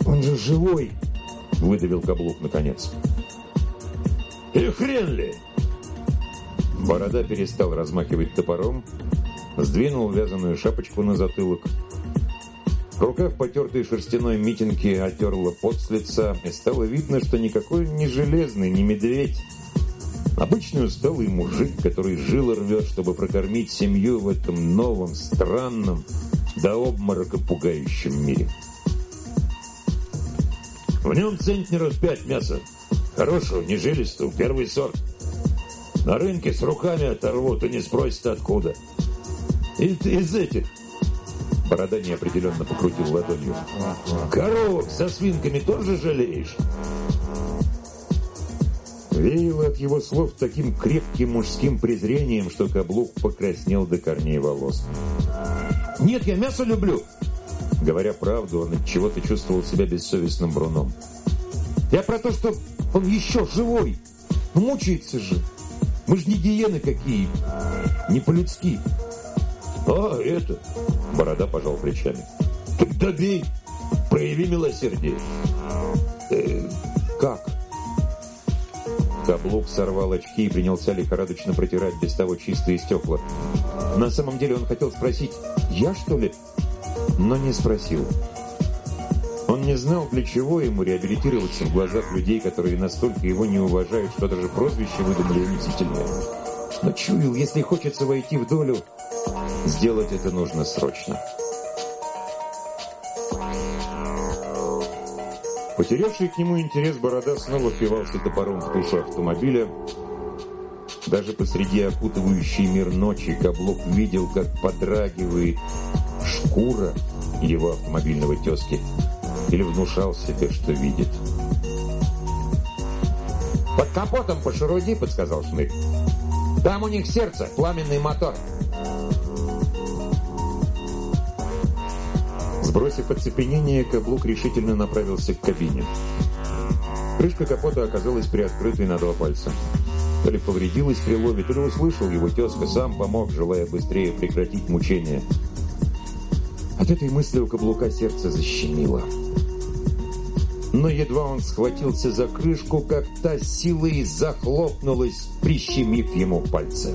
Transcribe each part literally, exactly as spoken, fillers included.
Он же живой!» — выдавил Каблук наконец. «И хрен ли!» Борода перестал размахивать топором, сдвинул вязаную шапочку на затылок. Рука в потертой шерстяной митинге отерла пот с лица, и стало видно, что никакой не железный, не медведь. Обычный усталый мужик, который жилы рвет, чтобы прокормить семью в этом новом, странном, до обморока пугающем мире. В нем центнеров пять мяса. Хорошего, не жилистого, первый сорт. На рынке с руками оторвут и не спросят откуда. И из этих. Борода неопределенно покрутил ладонью. Коровок со свинками тоже жалеешь? Веяло от его слов таким крепким мужским презрением, что Каблук покраснел до корней волос. «Нет, я мясо люблю!» Говоря правду, он от чего-то чувствовал себя бессовестным бруном. «Я про то, что он еще живой! Мучается же! Мы же не гиены какие! Не по-людски!» «А, это...» — Борода пожал плечами. «Так добей! Прояви милосердие!» э, «Как?» Каблук сорвал очки и принялся лихорадочно протирать без того чистые стекла. На самом деле он хотел спросить «Я, что ли?» Но не спросил. Он не знал, для чего ему реабилитироваться в глазах людей, которые настолько его не уважают, что даже прозвище выдумали унизительное. Но чуял, если хочется войти в долю, сделать это нужно срочно. Потерявший к нему интерес Борода снова впивался топором в тушу автомобиля. Даже посреди окутывающей мир ночи Каблук видел, как подрагивает шкура его автомобильного тезки, или внушал себе, что видит. «Под капотом пошуруди», — подсказал Шмык. «Там у них сердце, пламенный мотор». Сбросив оцепенение, Каблук решительно направился к кабине. Крышка капота оказалась приоткрытой на два пальца. То ли повредилась при лове, то ли услышал его тезка, сам помог, желая быстрее прекратить мучения. От этой мысли у Каблука сердце защемило. Но едва он схватился за крышку, как та силой захлопнулась, прищемив ему пальцы.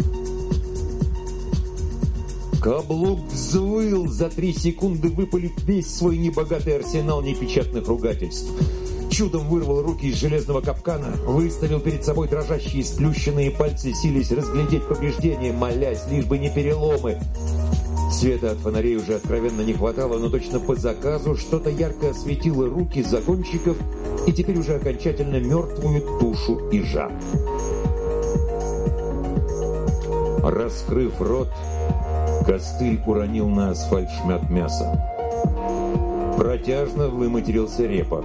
Каблук взвыл, за три секунды выпалив весь свой небогатый арсенал непечатных ругательств. Чудом вырвал руки из железного капкана, выставил перед собой дрожащие сплющенные пальцы, силясь разглядеть повреждения, молясь, лишь бы не переломы. Света от фонарей уже откровенно не хватало, но точно по заказу что-то ярко осветило руки закончиков и теперь уже окончательно мертвую тушу ижа. Раскрыв рот, костыль уронил на асфальт шмат мяса. Протяжно выматерился репа.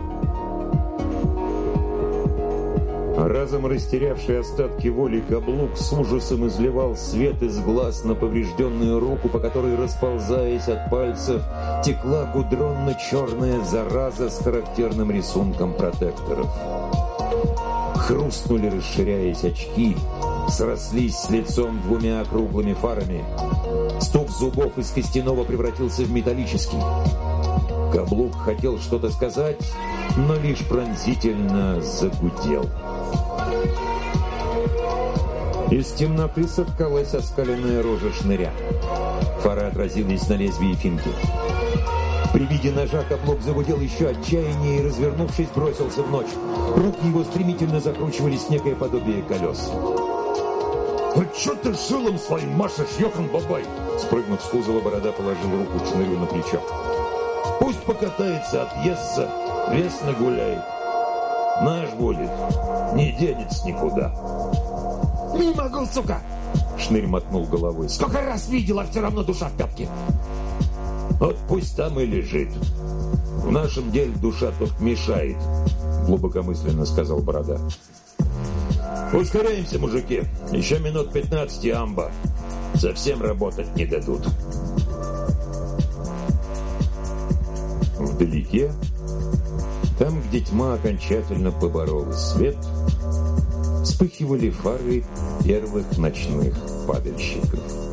Разом растерявший остатки воли Каблук с ужасом изливал свет из глаз на поврежденную руку, по которой, расползаясь от пальцев, текла гудронно-черная зараза с характерным рисунком протекторов. Хрустнули, расширяясь, очки, срослись с лицом двумя округлыми фарами. Стук зубов из костяного превратился в металлический. Каблук хотел что-то сказать, но лишь пронзительно загудел. Из темноты соткалась оскаленная рожа шныря. Фары отразились на лезвии финки. При виде ножа Каблук загудел еще отчаяннее и, развернувшись, бросился в ночь. Руки его стремительно закручивались в некое подобие колес. «А что ты шилом своим машешь, Йохан Бабай?» Спрыгнув с кузова, Борода положил руку шнырю на плечо. «Пусть покатается, отъестся, вес нагуляет. Наш будет, не денется никуда». «Не могу, сука!» Шнырь мотнул головой. «Сколько раз видел, а все равно душа в пятке!» «Вот пусть там и лежит. В нашем деле душа только мешает», — глубокомысленно сказал Борода. «Ускоряемся, мужики. Еще минут пятнадцать и амба. Совсем работать не дадут». Вдалеке, там, где тьма окончательно поборола свет, вспыхивали фары первых ночных падальщиков.